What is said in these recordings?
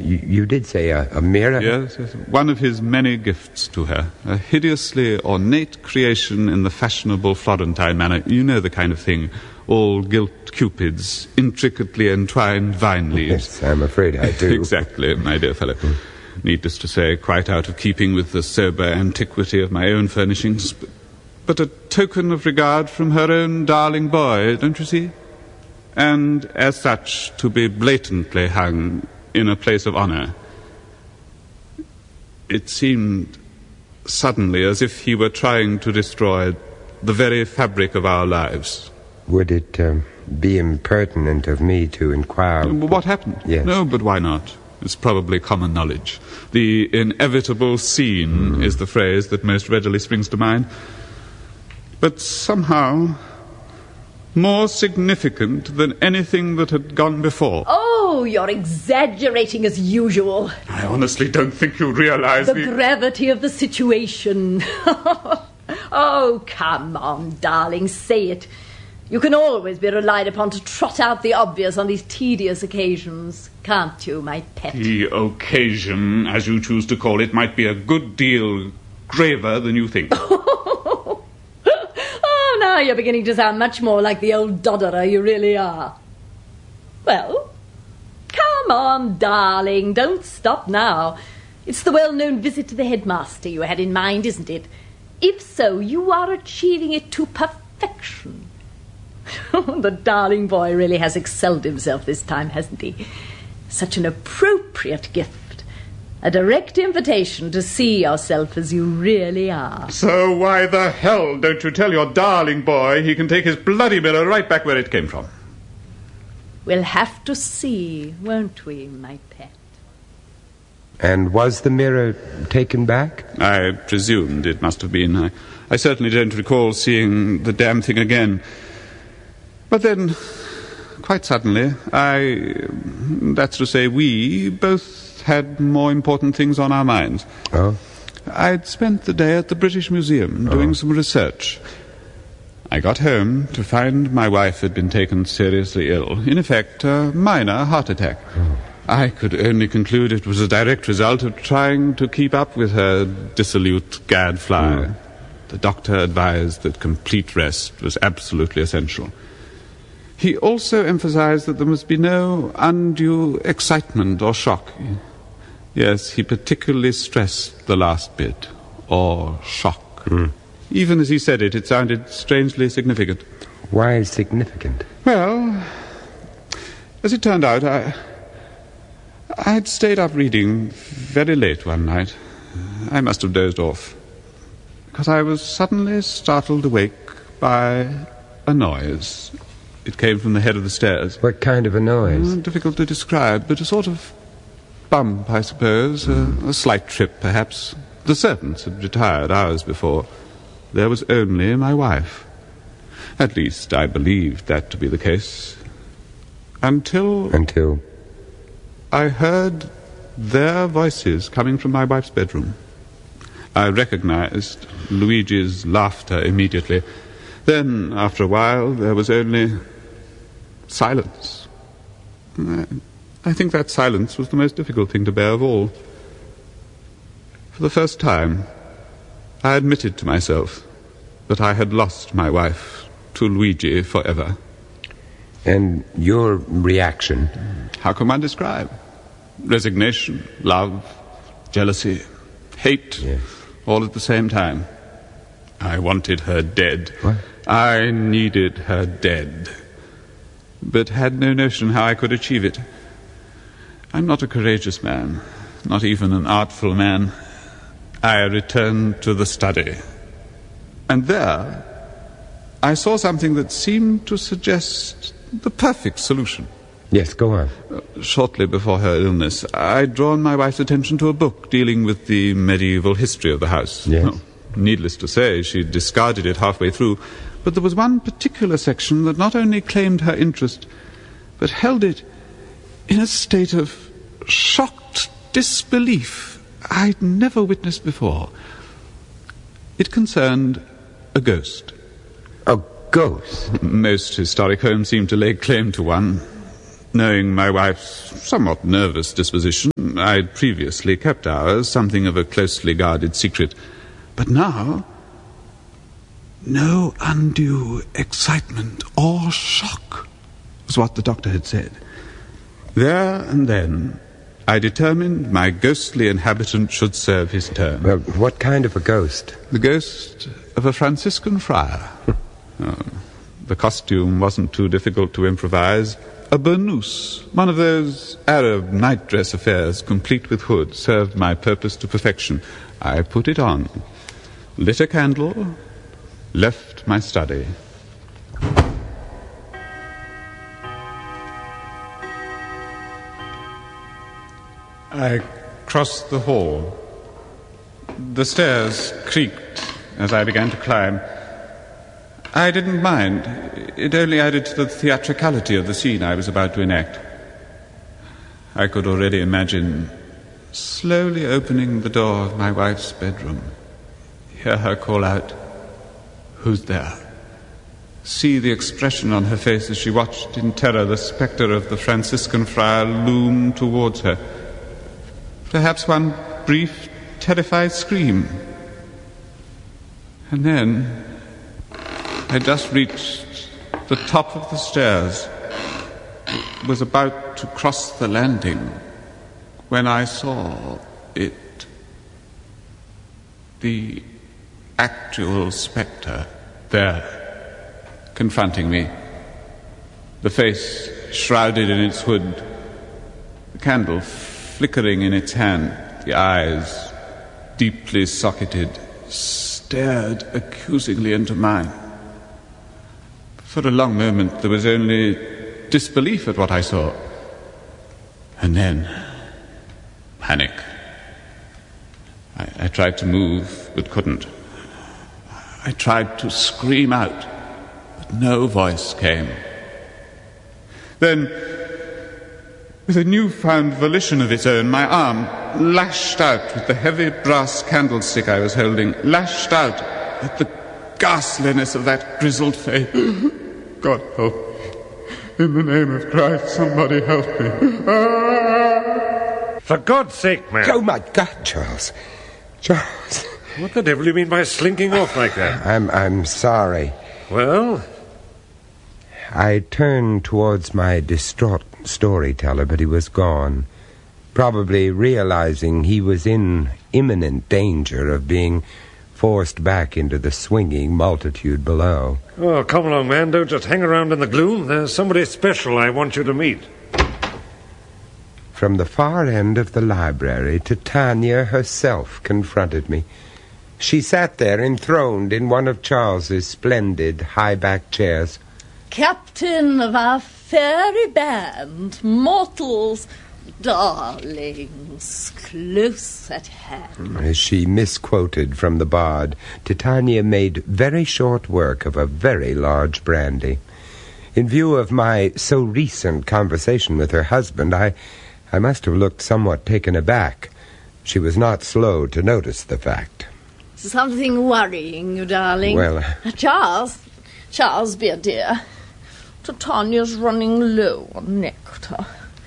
You did say a mirror? Yes, one of his many gifts to her. A hideously ornate creation in the fashionable Florentine manner. You know the kind of thing. All gilt cupids, intricately entwined vine leaves. Yes, I'm afraid I do. Exactly, my dear fellow. Needless to say, quite out of keeping with the sober antiquity of my own furnishings. But a token of regard from her own darling boy, don't you see? And as such, to be blatantly hung in a place of honor. It seemed suddenly as if he were trying to destroy the very fabric of our lives. Would it be impertinent of me to inquire... What happened? Yes. No, but why not? It's probably common knowledge. The inevitable scene is the phrase that most readily springs to mind. But somehow more significant than anything that had gone before. Oh, you're exaggerating as usual. I honestly don't think you realize the gravity of the situation. Oh, come on, darling, say it. You can always be relied upon to trot out the obvious on these tedious occasions, can't you, my pet? The occasion, as you choose to call it, might be a good deal graver than you think. Oh, now you're beginning to sound much more like the old dodderer you really are. Well, come on, darling, don't stop now. It's the well-known visit to the headmaster you had in mind, isn't it? If so, you are achieving it to perfection. The darling boy really has excelled himself this time, hasn't he? Such an appropriate gift. A direct invitation to see yourself as you really are. So why the hell don't you tell your darling boy he can take his bloody mirror right back where it came from? We'll have to see, won't we, my pet? And was the mirror taken back? I presumed it must have been. I certainly don't recall seeing the damn thing again. But then, quite suddenly, that's to say, we both had more important things on our minds. Oh? I'd spent the day at the British Museum doing some research. I got home to find my wife had been taken seriously ill. In effect, a minor heart attack. Oh. I could only conclude it was a direct result of trying to keep up with her dissolute gadfly. The doctor advised that complete rest was absolutely essential. He also emphasized that there must be no undue excitement or shock. Yes, he particularly stressed the last bit, or shock. Even as he said it, it sounded strangely significant. Why significant? Well, as it turned out, I had stayed up reading very late one night. I must have dozed off, because I was suddenly startled awake by a noise. It came from the head of the stairs. What kind of a noise? Difficult to describe, but a sort of bump, I suppose. A slight trip, perhaps. The servants had retired hours before. There was only my wife. At least, I believed that to be the case. Until I heard their voices coming from my wife's bedroom. I recognized Luigi's laughter immediately. Then, after a while, there was only silence. I think that silence was the most difficult thing to bear of all. For the first time, I admitted to myself that I had lost my wife to Luigi forever. And your reaction? How can one describe? Resignation, love, jealousy, hate, yes. All at the same time. I wanted her dead. What? I needed her dead, but had no notion how I could achieve it. I'm not a courageous man, not even an artful man. I returned to the study, and there I saw something that seemed to suggest the perfect solution. Yes, go on. Shortly before her illness, I'd drawn my wife's attention to a book dealing with the medieval history of the house. Yes. Well, needless to say, she discarded it halfway through, but there was one particular section that not only claimed her interest, but held it in a state of shocked disbelief I'd never witnessed before. It concerned a ghost. A ghost? Most historic homes seem to lay claim to one. Knowing my wife's somewhat nervous disposition, I'd previously kept ours, something of a closely guarded secret. But now, no undue excitement or shock was what the doctor had said. There and then, I determined my ghostly inhabitant should serve his turn. Well, what kind of a ghost? The ghost of a Franciscan friar. The costume wasn't too difficult to improvise. A burnous, one of those Arab night-dress affairs, complete with hood, served my purpose to perfection. I put it on, lit a candle, left my study. I crossed the hall. The stairs creaked as I began to climb. I didn't mind. It only added to the theatricality of the scene I was about to enact. I could already imagine slowly opening the door of my wife's bedroom, hear her call out, "Who's there?" See the expression on her face as she watched in terror the spectre of the Franciscan friar loom towards her. Perhaps one brief, terrified scream. And then I just reached the top of the stairs, was about to cross the landing, when I saw it, the actual spectre, there, confronting me, the face shrouded in its hood, the candle flickering in its hand, the eyes deeply socketed, stared accusingly into mine. For a long moment there was only disbelief at what I saw. And then panic. I tried to move, but couldn't. I tried to scream out, but no voice came. Then, with a newfound volition of its own, my arm lashed out with the heavy brass candlestick I was holding, lashed out at the ghastliness of that grizzled face. God help me. In the name of Christ, somebody help me. For God's sake, man. Oh, my God, Charles. Charles. What the devil do you mean by slinking off like that? I'm sorry. Well? I turned towards my distraught storyteller, but he was gone, probably realizing he was in imminent danger of being forced back into the swinging multitude below. Oh, come along, man. Don't just hang around in the gloom. There's somebody special I want you to meet. From the far end of the library, Titania herself confronted me. She sat there enthroned in one of Charles's splendid high-backed chairs. Captain of our fairy band, mortals, darlings, close at hand. As she misquoted from the bard, Titania made very short work of a very large brandy. In view of my so recent conversation with her husband, I must have looked somewhat taken aback. She was not slow to notice the fact. Something worrying you, darling. Well... Charles, be a dear. Titania's running low on nectar.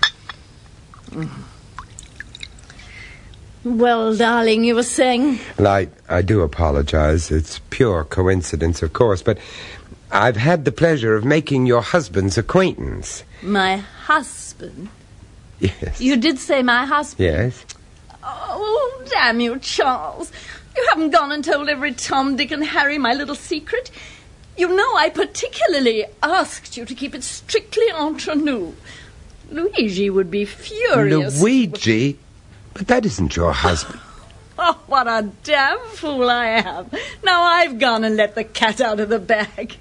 Well, darling, you were saying? Well, I do apologize. It's pure coincidence, of course, but I've had the pleasure of making your husband's acquaintance. My husband? Yes. You did say my husband? Yes. Oh, damn you, Charles. You haven't gone and told every Tom, Dick, and Harry my little secret. You know I particularly asked you to keep it strictly entre nous. Luigi would be furious. Luigi? But that isn't your husband. Oh, what a damn fool I am. Now I've gone and let the cat out of the bag.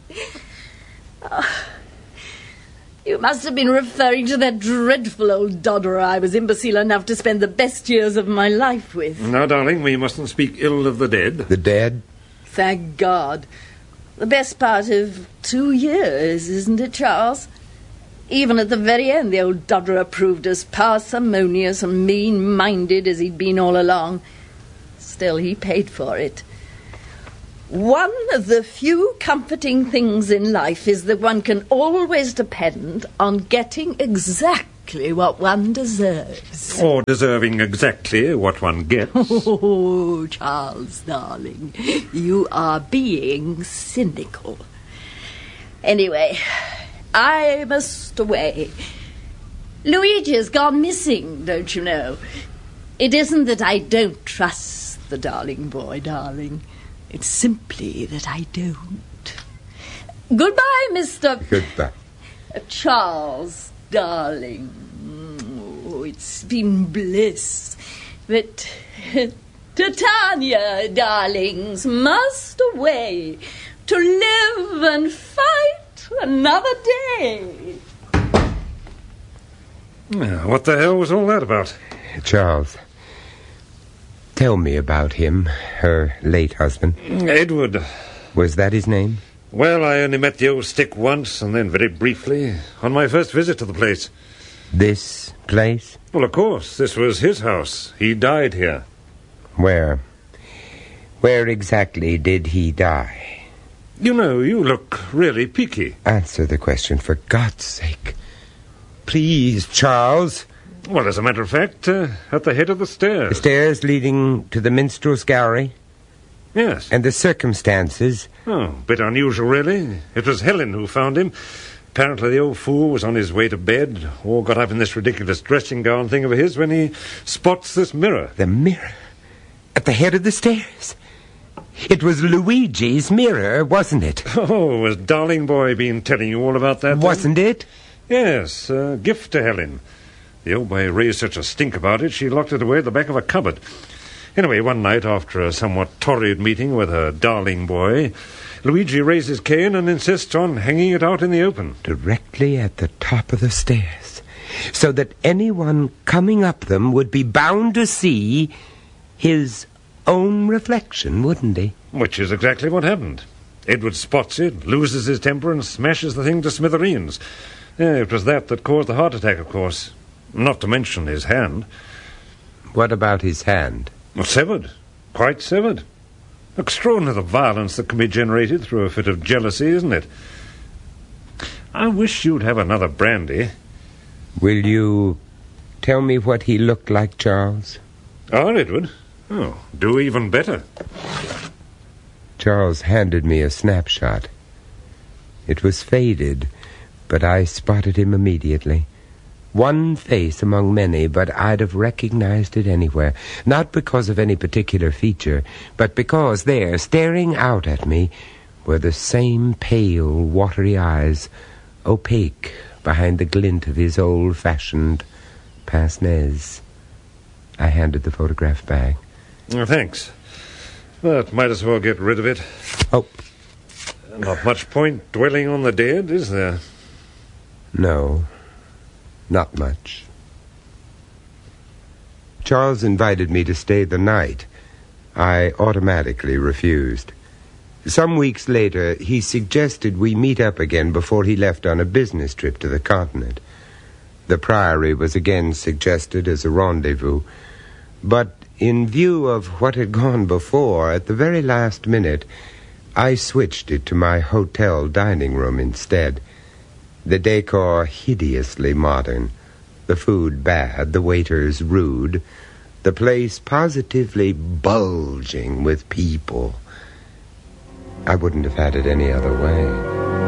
You must have been referring to that dreadful old dodderer I was imbecile enough to spend the best years of my life with. Now, darling, we mustn't speak ill of the dead. The dead? Thank God. The best part of 2 years, isn't it, Charles? Even at the very end, the old dodderer proved as parsimonious and mean-minded as he'd been all along. Still, he paid for it. One of the few comforting things in life is that one can always depend on getting exactly exactly what one deserves. Or deserving exactly what one gets. Oh, Charles, darling, you are being cynical. Anyway, I must away. Luigi's gone missing, don't you know? It isn't that I don't trust the darling boy, darling. It's simply that I don't. Goodbye, Mr. Goodbye. Charles, darling. Oh, it's been bliss. But Titania, darlings, must away to live and fight another day. What the hell was all that about? Charles, tell me about him, her late husband. Edward. Was that his name? Well, I only met the old stick once, and then very briefly, on my first visit to the place. This place? Well, of course, this was his house. He died here. Where? Where exactly did he die? You know, you look really peaky. Answer the question, for God's sake. Please, Charles. Well, as a matter of fact, at the head of the stairs. The stairs leading to the minstrel's gallery? Yes. And the circumstances? Oh, a bit unusual, really. It was Helen who found him. Apparently the old fool was on his way to bed, or got up in this ridiculous dressing gown thing of his when he spots this mirror. The mirror? At the head of the stairs? It was Luigi's mirror, wasn't it? Oh, has Darling Boy been telling you all about that? Wasn't it? Yes, a gift to Helen. The old boy raised such a stink about it, she locked it away at the back of a cupboard. Anyway, one night, after a somewhat torrid meeting with her Darling Boy, Luigi raises Cain and insists on hanging it out in the open. Directly at the top of the stairs, so that anyone coming up them would be bound to see his own reflection, wouldn't he? Which is exactly what happened. Edward spots it, loses his temper, and smashes the thing to smithereens. It was that caused the heart attack, of course. Not to mention his hand. What about his hand? Well, severed. Quite severed. Extraordinary the violence that can be generated through a fit of jealousy, isn't it? I wish you'd have another brandy. Will you tell me what he looked like, Charles? Oh, Edward? Oh, do even better. Charles handed me a snapshot. It was faded, but I spotted him immediately. One face among many, but I'd have recognized it anywhere. Not because of any particular feature, but because there, staring out at me, were the same pale, watery eyes, opaque behind the glint of his old-fashioned pince-nez. I handed the photograph back. Thanks. But might as well get rid of it. Oh. Not much point dwelling on the dead, is there? No. Not much. Charles invited me to stay the night. I automatically refused. Some weeks later, he suggested we meet up again before he left on a business trip to the continent. The Priory was again suggested as a rendezvous, but in view of what had gone before, at the very last minute, I switched it to my hotel dining room instead. The decor hideously modern, the food bad, the waiters rude, the place positively bulging with people. I wouldn't have had it any other way.